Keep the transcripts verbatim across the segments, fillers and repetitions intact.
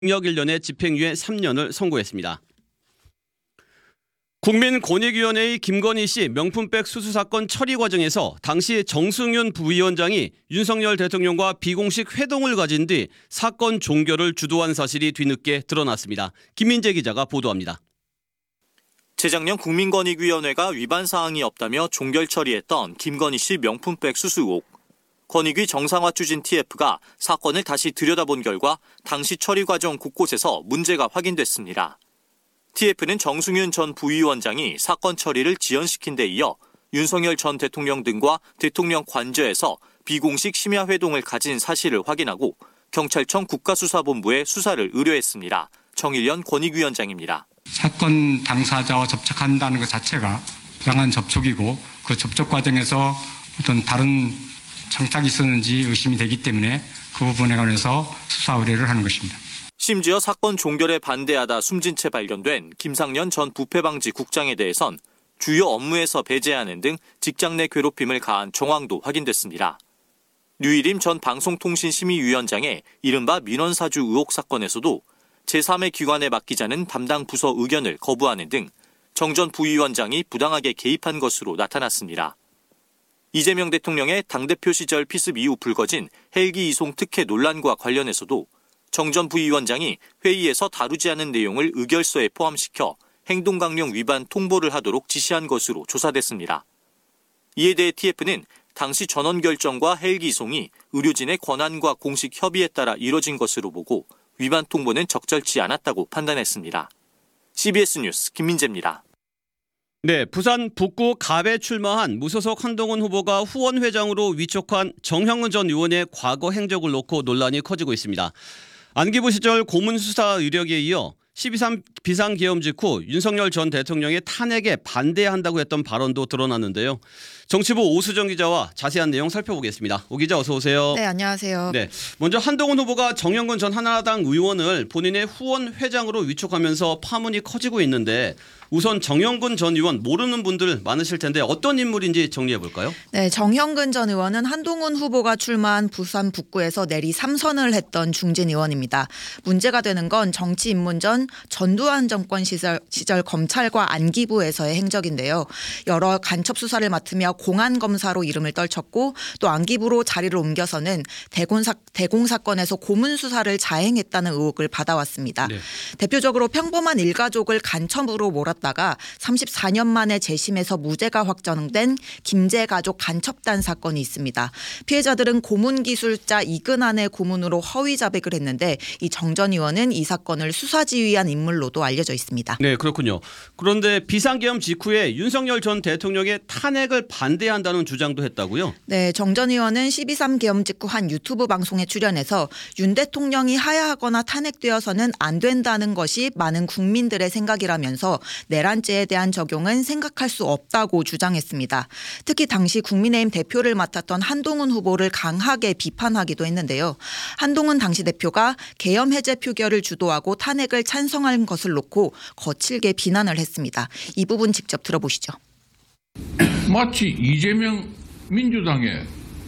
징역 일 년에 집행유예 삼 년을 선고했습니다. 국민권익위원회의 김건희 씨 명품백 수수 사건 처리 과정에서 당시 정승윤 부위원장이 윤석열 대통령과 비공식 회동을 가진 뒤 사건 종결을 주도한 사실이 뒤늦게 드러났습니다. 김민재 기자가 보도합니다. 재작년 국민권익위원회가 위반 사항이 없다며 종결 처리했던 김건희 씨 명품백 수수 의혹. 권익위 정상화 추진 티에프가 사건을 다시 들여다본 결과 당시 처리 과정 곳곳에서 문제가 확인됐습니다. 티에프는 정승윤 전 부위원장이 사건 처리를 지연시킨 데 이어 윤석열 전 대통령 등과 대통령 관저에서 비공식 심야 회동을 가진 사실을 확인하고 경찰청 국가수사본부에 수사를 의뢰했습니다. 정일련 권익위원장입니다. 사건 당사자와 접촉한다는 것 자체가 부당한 접촉이고 그 접촉 과정에서 어떤 다른 정착이 있었는지 의심이 되기 때문에 그 부분에 관해서 수사 의뢰를 하는 것입니다. 심지어 사건 종결에 반대하다 숨진 채 발견된 김상년 전 부패방지 국장에 대해선 주요 업무에서 배제하는 등 직장 내 괴롭힘을 가한 정황도 확인됐습니다. 류일임 전 방송통신심의위원장의 이른바 민원사주 의혹 사건에서도 제삼의 기관에 맡기자는 담당 부서 의견을 거부하는 등 정 전 부위원장이 부당하게 개입한 것으로 나타났습니다. 이재명 대통령의 당대표 시절 피습 이후 불거진 헬기 이송 특혜 논란과 관련해서도 정 전 부위원장이 회의에서 다루지 않은 내용을 의결서에 포함시켜 행동강령 위반 통보를 하도록 지시한 것으로 조사됐습니다. 이에 대해 티에프는 당시 전원 결정과 헬기 이송이 의료진의 권한과 공식 협의에 따라 이뤄진 것으로 보고 위반 통보는 적절치 않았다고 판단했습니다. 씨비에스 뉴스 김민재입니다. 네, 부산 북구 갑에 출마한 무소속 한동훈 후보가 후원 회장으로 위촉한 정형근 전 의원의 과거 행적을 놓고 논란이 커지고 있습니다. 안기부 시절 고문 수사 이력에 이어 십이 삼 비상계엄 직후 윤석열 전 대통령의 탄핵에 반대한다고 했던 발언도 드러났는데요. 정치부 오수정 기자와 자세한 내용 살펴보겠습니다. 오 기자 어서 오세요. 네, 안녕하세요. 네, 먼저 한동훈 후보가 정형근 전 한나라당 의원을 본인의 후원 회장으로 위촉하면서 파문이 커지고 있는데 우선 정형근 전 의원 모르는 분들 많으실 텐데 어떤 인물인지 정리해 볼까요? 네, 정형근 전 의원은 한동훈 후보가 출마한 부산 북구에서 내리 삼 선을 했던 중진 의원입니다. 문제가 되는 건 정치 입문 전 전두환 정권 시절, 시절 검찰과 안기부에서의 행적인데요. 여러 간첩 수사를 맡으며 공안검사로 이름을 떨쳤고 또 안기부로 자리를 옮겨서는 대공사, 대공사건에서 고문 수사를 자행했다는 의혹을 받아왔습니다. 네. 대표적으로 평범한 일가족을 간첩으로 몰았 다가 삼십사 년 만에 재심에서 무죄가 확정된 김제 가족 간첩단 사건이 있습니다. 피해자들은 고문 기술자 이근한의 고문으로 허위 자백을 했는데 이 정 전 의원은 이 사건을 수사 지휘한 인물로도 알려져 있습니다. 네, 그렇군요. 그런데 비상계엄 직후에 윤석열 전 대통령의 탄핵을 반대한다는 주장도 했다고요? 네, 정 전 의원은 십이 삼 계엄 직후 한 유튜브 방송에 출연해서 윤 대통령이 하야하거나 탄핵되어서는 안 된다는 것이 많은 국민들의 생각이라면서 내란죄에 대한 적용은 생각할 수 없다고 주장했습니다. 특히 당시 국민의힘 대표를 맡았던 한동훈 후보를 강하게 비판하기도 했는데요. 한동훈 당시 대표가 계엄 해제 표결을 주도하고 탄핵을 찬성한 것을 놓고 거칠게 비난을 했습니다. 이 부분 직접 들어보시죠. 마치 이재명 민주당에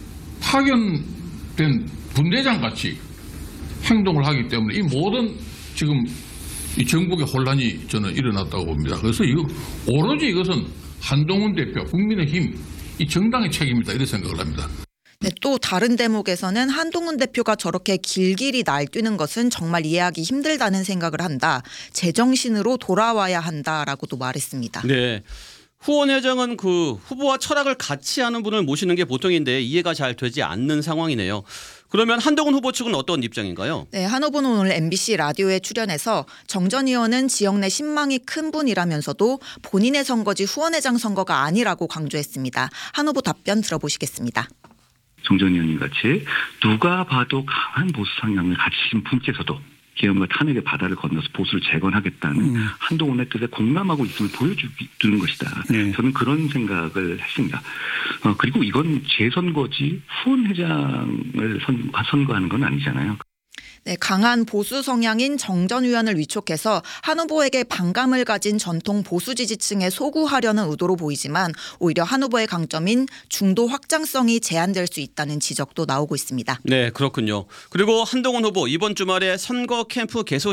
파견된 분대장 같이 행동을 하기 때문에 이 모든 지금 이 전국의 혼란이 저는 일어났다고 봅니다. 그래서 이거 오로지 이것은 한동훈 대표, 국민의힘 이 정당의 책임이다 이런 생각을 합니다. 네, 또 다른 대목에서는 한동훈 대표가 저렇게 길길이 날뛰는 것은 정말 이해하기 힘들다는 생각을 한다. 제정신으로 돌아와야 한다라고도 말했습니다. 네. 후원 회장은 그 후보와 철학을 같이 하는 분을 모시는 게 보통인데 이해가 잘 되지 않는 상황이네요. 그러면 한동훈 후보 측은 어떤 입장인가요? 네, 한 후보는 오늘 엠비씨 라디오에 출연해서 정 전 의원은 지역 내 신망이 큰 분이라면서도 본인의 선거지 후원회장 선거가 아니라고 강조했습니다. 한 후보 답변 들어보시겠습니다. 정 전 의원님 같이 누가 봐도 강한 보수 성향을 가지신 분께서도 계엄과 탄핵의 바다를 건너서 보수를 재건하겠다는 음. 한동훈의 뜻에 공감하고 있음을 보여주는 것이다. 네. 저는 그런 생각을 했습니다. 어, 그리고 이건 재선거지 후원 회장을 선, 선거하는 건 아니잖아요. 네, 강한 보수 성향인 정 전 의원을 위촉해서 한 후보에게 반감을 가진 전통 보수 지지층에 소구하려는 의도로 보이지만 오히려 한 후보의 강점인 중도 확장성이 제한될 수 있다는 지적도 나오고 있습니다. 네, 그렇군요. 그리고 한동훈 후보 이번 주말에 선거 캠프 개소